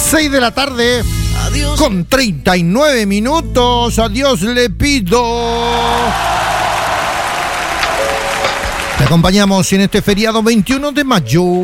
6 de la tarde, adiós, con 39 minutos. Adiós le pido. Te acompañamos en este feriado 21 de mayo.